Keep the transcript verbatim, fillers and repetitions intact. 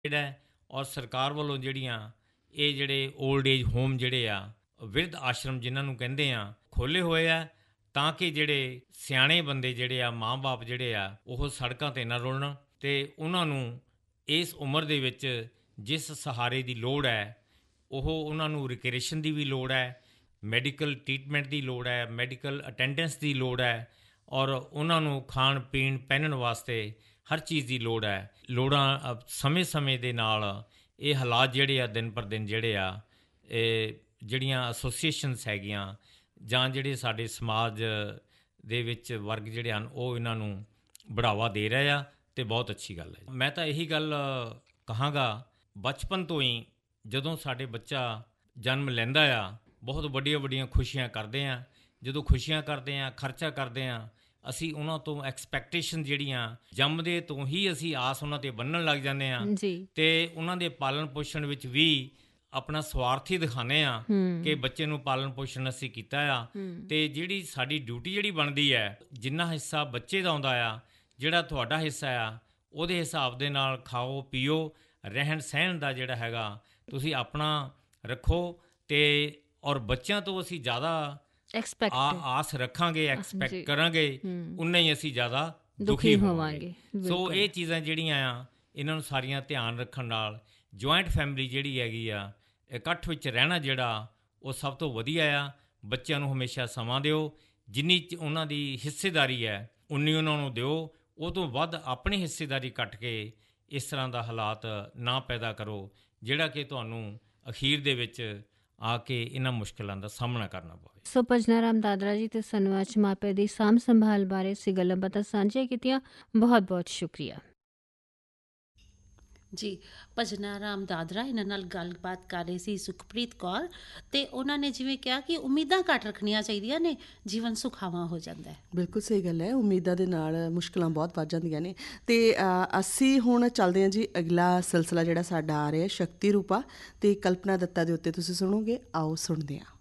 ਜਿਹੜਾ ਹੈ, ਔਰ ਸਰਕਾਰ ਵੱਲੋਂ ਜਿਹੜੀਆਂ ਇਹ ਜਿਹੜੇ ਓਲਡ ਏਜ ਹੋਮ ਜਿਹੜੇ ਆ, ਬਿਰਧ ਆਸ਼ਰਮ ਜਿਨ੍ਹਾਂ ਨੂੰ ਕਹਿੰਦੇ ਆ, ਖੋਲ੍ਹੇ ਹੋਏ ਆ ਤਾਂ ਕਿ ਜਿਹੜੇ ਸਿਆਣੇ ਬੰਦੇ ਜਿਹੜੇ ਆ, ਮਾਂ ਬਾਪ ਜਿਹੜੇ ਆ, ਉਹ ਸੜਕਾਂ 'ਤੇ ਨਾ ਰੁਲਣ ਅਤੇ ਉਹਨਾਂ ਨੂੰ ਇਸ ਉਮਰ ਦੇ ਵਿੱਚ ਜਿਸ ਸਹਾਰੇ ਦੀ ਲੋੜ ਹੈ, ਉਹ ਉਹਨਾਂ ਨੂੰ ਰਿਕ੍ਰੀਏਸ਼ਨ ਦੀ ਵੀ ਲੋੜ ਹੈ, ਮੈਡੀਕਲ ਟਰੀਟਮੈਂਟ ਦੀ ਲੋੜ ਹੈ, ਮੈਡੀਕਲ ਅਟੈਂਡੈਂਸ ਦੀ ਲੋੜ ਹੈ, ਔਰ ਉਹਨਾਂ ਨੂੰ ਖਾਣ ਪੀਣ ਪਹਿਨਣ ਵਾਸਤੇ ਹਰ ਚੀਜ਼ ਦੀ ਲੋੜ ਹੈ। ਲੋੜਾਂ ਸਮੇਂ ਸਮੇਂ ਦੇ ਨਾਲ ਇਹ ਹਾਲਾਤ ਜਿਹੜੇ ਆ, ਦਿਨ ਪਰ ਦਿਨ ਜਿਹੜੇ ਆ, ਇਹ ਜਿਹੜੀਆਂ ਐਸੋਸੀਏਸ਼ਨਸ ਹੈਗੀਆਂ ਜਾਂ ਜਿਹੜੇ ਸਾਡੇ ਸਮਾਜ ਦੇ ਵਿੱਚ ਵਰਗ ਜਿਹੜੇ ਹਨ, ਉਹ ਇਹਨਾਂ ਨੂੰ ਬੜਾਵਾ ਦੇ ਰਹੇ ਆ ਅਤੇ ਬਹੁਤ ਅੱਛੀ ਗੱਲ ਹੈ। ਮੈਂ ਤਾਂ ਇਹੀ ਗੱਲ ਕਹਾਂਗਾ, ਬਚਪਨ ਤੋਂ ਹੀ ਜਦੋਂ ਸਾਡੇ ਬੱਚਾ ਜਨਮ ਲੈਂਦਾ ਆ, ਬਹੁਤ ਵੱਡੀਆਂ ਵੱਡੀਆਂ ਖੁਸ਼ੀਆਂ ਕਰਦੇ ਹਾਂ। ਜਦੋਂ ਖੁਸ਼ੀਆਂ ਕਰਦੇ ਹਾਂ, ਖਰਚਾ ਕਰਦੇ ਹਾਂ, ਅਸੀਂ ਉਹਨਾਂ ਤੋਂ ਐਕਸਪੈਕਟੇਸ਼ਨ ਜਿਹੜੀਆਂ ਜੰਮਦੇ ਤੋਂ ਹੀ ਅਸੀਂ ਆਸ ਉਹਨਾਂ 'ਤੇ ਬੰਨ੍ਹਣ ਲੱਗ ਜਾਂਦੇ ਹਾਂ ਅਤੇ ਉਹਨਾਂ ਦੇ ਪਾਲਣ ਪੋਸ਼ਣ ਵਿੱਚ ਵੀ ਆਪਣਾ ਸਵਾਰਥ ਹੀ ਦਿਖਾਉਂਦੇ ਹਾਂ ਕਿ ਬੱਚੇ ਨੂੰ ਪਾਲਣ ਪੋਸ਼ਣ ਅਸੀਂ ਕੀਤਾ ਆ। ਅਤੇ ਜਿਹੜੀ ਸਾਡੀ ਡਿਊਟੀ ਜਿਹੜੀ ਬਣਦੀ ਹੈ, ਜਿੰਨਾ ਹਿੱਸਾ ਬੱਚੇ ਦਾ ਆਉਂਦਾ ਆ, ਜਿਹੜਾ ਤੁਹਾਡਾ ਹਿੱਸਾ ਆ, ਉਹਦੇ ਹਿਸਾਬ ਦੇ ਨਾਲ ਖਾਓ ਪੀਓ, ਰਹਿਣ ਸਹਿਣ ਦਾ ਜਿਹੜਾ ਹੈਗਾ ਤੁਸੀਂ ਆਪਣਾ ਰੱਖੋ। ਅਤੇ ਔਰ ਬੱਚਿਆਂ ਤੋਂ ਅਸੀਂ ਜ਼ਿਆਦਾ ਐਕਸਪੈਕਟ ਆ ਆਸ ਰੱਖਾਂਗੇ, ਐਕਸਪੈਕਟ ਕਰਾਂਗੇ, ਉਨਾ ਹੀ ਅਸੀਂ ਜ਼ਿਆਦਾ ਦੁਖੀ ਹੋਵਾਂਗੇ। ਸੋ ਇਹ ਚੀਜ਼ਾਂ ਜਿਹੜੀਆਂ ਆ, ਇਹਨਾਂ ਨੂੰ ਸਾਰੀਆਂ ਧਿਆਨ ਰੱਖਣ ਨਾਲ ਜੁਆਇੰਟ ਫੈਮਿਲੀ ਜਿਹੜੀ ਹੈਗੀ ਆ, ਇਕੱਠ ਵਿੱਚ ਰਹਿਣਾ ਜਿਹੜਾ, ਉਹ ਸਭ ਤੋਂ ਵਧੀਆ ਆ। ਬੱਚਿਆਂ ਨੂੰ ਹਮੇਸ਼ਾ ਸਮਾਂ ਦਿਓ, ਜਿੰਨੀ ਉਹਨਾਂ ਦੀ ਹਿੱਸੇਦਾਰੀ ਹੈ ਉਨੀ ਉਹਨਾਂ ਨੂੰ ਦਿਓ, ਉਹ ਤੋਂ ਵੱਧ ਆਪਣੀ ਹਿੱਸੇਦਾਰੀ ਕੱਟ ਕੇ ਇਸ ਤਰ੍ਹਾਂ ਦਾ ਹਾਲਾਤ ਨਾ ਪੈਦਾ ਕਰੋ ਜਿਹੜਾ ਕਿ ਤੁਹਾਨੂੰ ਅਖੀਰ ਦੇ ਵਿੱਚ ਆ ਕੇ ਇਹਨਾਂ ਮੁਸ਼ਕਿਲਾਂ ਦਾ ਸਾਹਮਣਾ ਕਰਨਾ ਪਵੇ। ਸੋ ਭਜਨਾ ਰਾਮ ਦਾਦਰਾ ਜੀ ਤੇ ਸਾਨੂੰ ਅੱਜ ਮਾਪੇ ਦੀ ਸਾਂਭ ਸੰਭਾਲ ਬਾਰੇ ਅਸੀਂ ਗੱਲਾਂ ਬਾਤਾਂ ਸਾਂਝੀਆਂ ਕੀਤੀਆਂ। ਬਹੁਤ ਬਹੁਤ ਸ਼ੁਕਰੀਆ ਜੀ। ਭਜਨਾ ਰਾਮ ਦਾਦਰਾ ਇਹਨਾਂ ਨਾਲ ਗੱਲਬਾਤ ਕਰ ਰਹੀ ਸੀ ਸੁਖਪ੍ਰੀਤ ਕੌਰ, ਅਤੇ ਉਹਨਾਂ ਨੇ ਜਿਵੇਂ ਕਿਹਾ ਕਿ ਉਮੀਦਾਂ ਘੱਟ ਰੱਖਣੀਆਂ ਚਾਹੀਦੀਆਂ ਨੇ, ਜੀਵਨ ਸੁਖਾਵਾਂ ਹੋ ਜਾਂਦਾ ਹੈ। ਬਿਲਕੁਲ ਸਹੀ ਗੱਲ ਹੈ, ਉਮੀਦਾਂ ਦੇ ਨਾਲ ਮੁਸ਼ਕਿਲਾਂ ਬਹੁਤ ਵੱਧ ਜਾਂਦੀਆਂ ਨੇ। ਅਤੇ ਅਸੀਂ ਹੁਣ ਚੱਲਦੇ ਹਾਂ ਜੀ, ਅਗਲਾ ਸਿਲਸਿਲਾ ਜਿਹੜਾ ਸਾਡਾ ਆ ਰਿਹਾ ਸ਼ਕਤੀ ਰੂਪਾ, ਅਤੇ ਕਲਪਨਾ ਦੱਤਾ ਦੇ ਉੱਤੇ ਤੁਸੀਂ ਸੁਣੋਗੇ। ਆਓ ਸੁਣਦੇ ਹਾਂ।